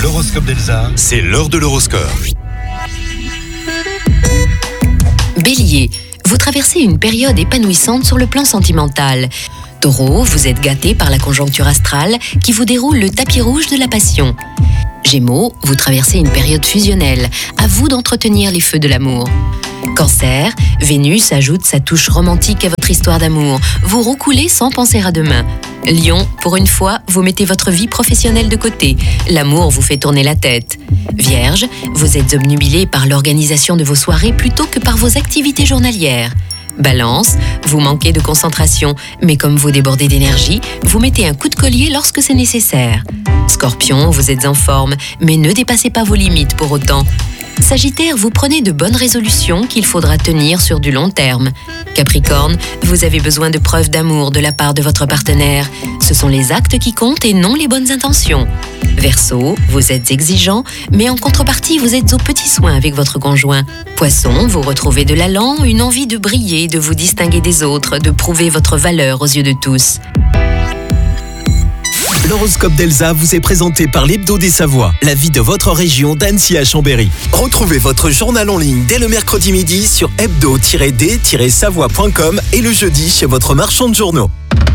L'horoscope d'Elsa, C'est l'heure de l'horoscope. Bélier, vous traversez une période épanouissante sur le plan sentimental. Taureau, vous êtes gâté par la conjoncture astrale qui vous déroule le tapis rouge de la passion. Gémeaux, vous traversez une période fusionnelle. À vous d'entretenir les feux de l'amour. Cancer, Vénus ajoute sa touche romantique à votre histoire d'amour. Vous roucoulez sans penser à demain. Lion, pour une fois, vous mettez votre vie professionnelle de côté. L'amour vous fait tourner la tête. Vierge, vous êtes obnubilé par l'organisation de vos soirées plutôt que par vos activités journalières. Balance, vous manquez de concentration, mais comme vous débordez d'énergie, vous mettez un coup de collier lorsque c'est nécessaire. Scorpion, vous êtes en forme, mais ne dépassez pas vos limites pour autant. Sagittaire, vous prenez de bonnes résolutions qu'il faudra tenir sur du long terme. Capricorne, vous avez besoin de preuves d'amour de la part de votre partenaire. Ce sont les actes qui comptent et non les bonnes intentions. Verseau, vous êtes exigeant, mais en contrepartie, vous êtes aux petits soins avec votre conjoint. Poisson, vous retrouvez de l'allant, une envie de briller, de vous distinguer des autres, de prouver votre valeur aux yeux de tous. L'horoscope d'Elsa vous est présenté par l'Hebdo des Savoies, la vie de votre région d'Annecy à Chambéry. Retrouvez votre journal en ligne dès le mercredi midi sur hebdo-d-savoie.com et le jeudi chez votre marchand de journaux.